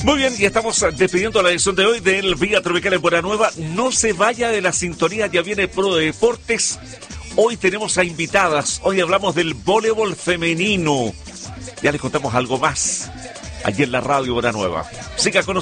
Muy bien, y estamos despidiendo la edición de hoy del Vía Tropical en Buena Nueva. No se vaya de la sintonía, ya viene Pro de Deportes. Hoy tenemos a invitadas, hoy hablamos del voleibol femenino. Ya les contamos algo más allí en la radio Buena Nueva. Siga con nosotros.